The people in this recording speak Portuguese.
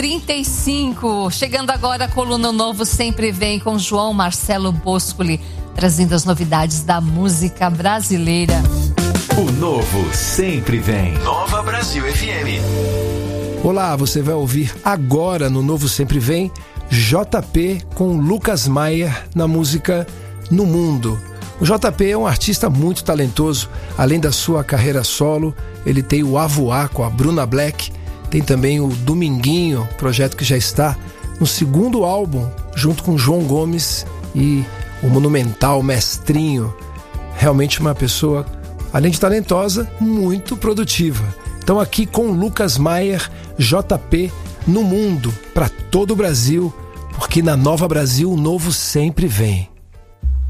9h35, chegando agora a coluna Novo Sempre Vem com João Marcelo Boscoli, trazendo as novidades da música brasileira. O Novo Sempre Vem. Nova Brasil FM. Olá, você vai ouvir agora no Novo Sempre Vem JP com Lucas Maier na música No Mundo. O JP é um artista muito talentoso. Além da sua carreira solo, ele tem o Avoar com a Bruna Black, tem também o Dominguinho, projeto que já está no segundo álbum, junto com João Gomes e o monumental Mestrinho. Realmente uma pessoa, além de talentosa, muito produtiva. Então aqui com Lucas Maier, JP No Mundo, para todo o Brasil, porque na Nova Brasil o novo sempre vem.